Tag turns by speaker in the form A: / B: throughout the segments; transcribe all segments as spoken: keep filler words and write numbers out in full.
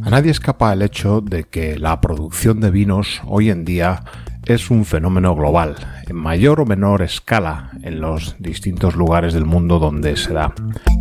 A: A nadie escapa el hecho de que la producción de vinos hoy en día es un fenómeno global, en mayor o menor escala en los distintos lugares del mundo donde se da.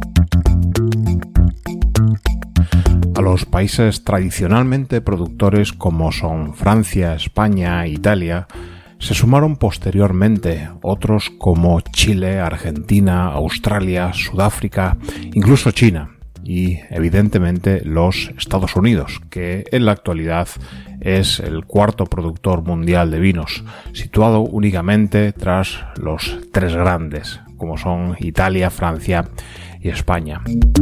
A: A los países tradicionalmente productores como son Francia, España, Italia, se sumaron posteriormente otros como Chile, Argentina, Australia, Sudáfrica, incluso China y evidentemente los Estados Unidos, que en la actualidad es el cuarto productor mundial de vinos, situado únicamente tras los tres grandes, como son Italia, Francia y España.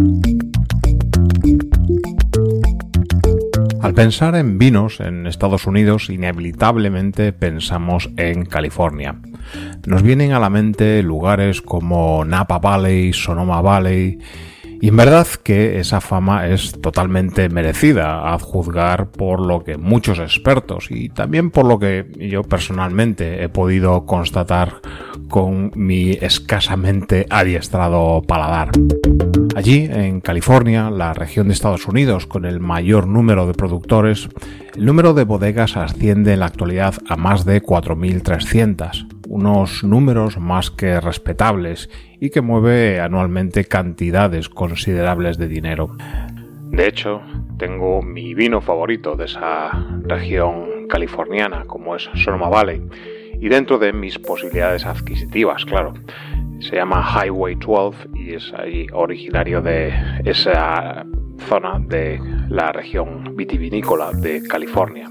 A: Al pensar en vinos en Estados Unidos, inevitablemente pensamos en California. Nos vienen a la mente lugares como Napa Valley, Sonoma Valley, y en verdad que esa fama es totalmente merecida, a juzgar por lo que muchos expertos y también por lo que yo personalmente he podido constatar con mi escasamente adiestrado paladar. Allí, en California, la región de Estados Unidos con el mayor número de productores, el número de bodegas asciende en la actualidad a más de cuatro mil trescientas, unos números más que respetables y que mueve anualmente cantidades considerables de dinero. De hecho, tengo mi vino favorito de esa región californiana, como es Sonoma Valley, y dentro de mis posibilidades adquisitivas, claro. Se llama Highway doce y es ahí originario de esa zona de la región vitivinícola de California.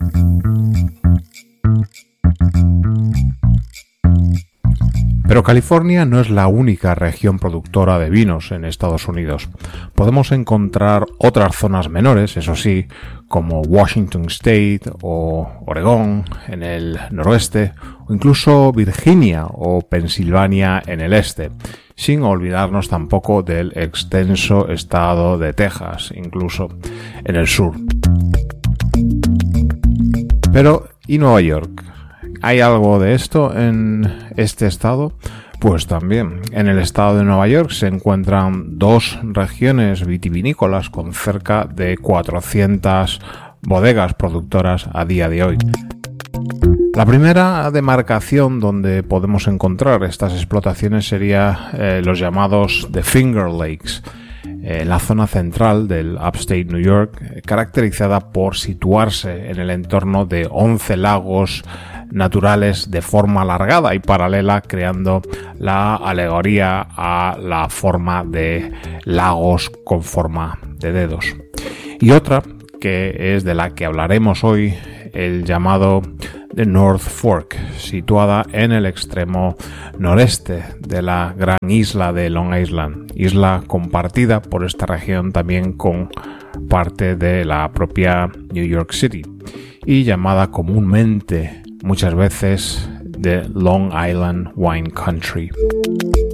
A: Pero California no es la única región productora de vinos en Estados Unidos. Podemos encontrar otras zonas menores, eso sí, como Washington State o Oregón en el noroeste, o incluso Virginia o Pensilvania en el este, sin olvidarnos tampoco del extenso estado de Texas, incluso en el sur. Pero, ¿y Nueva York? ¿Hay algo de esto en este estado? Pues también. En el estado de Nueva York se encuentran dos regiones vitivinícolas con cerca de cuatrocientas bodegas productoras a día de hoy. La primera demarcación donde podemos encontrar estas explotaciones sería eh, los llamados The Finger Lakes, en la zona central del Upstate New York, caracterizada por situarse en el entorno de once lagos naturales de forma alargada y paralela, creando la alegoría a la forma de lagos con forma de dedos. Y otra, que es de la que hablaremos hoy, el llamado The North Fork, situada en el extremo noreste de la gran isla de Long Island, isla compartida por esta región también con parte de la propia New York City y llamada comúnmente muchas veces The Long Island Wine Country.